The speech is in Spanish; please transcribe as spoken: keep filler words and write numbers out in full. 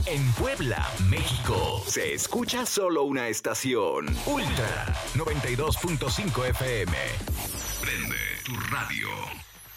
En Puebla, México, se escucha solo una estación. Ultra noventa y dos punto cinco F M. Prende tu radio.